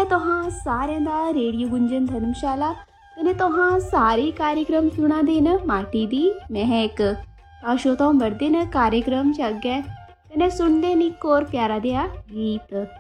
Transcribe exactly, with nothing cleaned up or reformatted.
है तुहां सारिਆਂ ਦਾ रेडियो गुंजन धर्मशाला कने तुहां सारे कार्यक्रम सुना दे न माटी दी महक। आशो तो बढ़ते न कार्यक्रम च अग्गै कने सुनदे न इक होर प्यारा देआ गीत।